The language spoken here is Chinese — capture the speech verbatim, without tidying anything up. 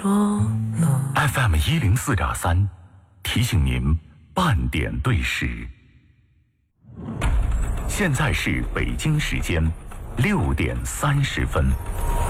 说了。 F M 一零四点三，提醒您半点对时。现在是北京时间六点三十分。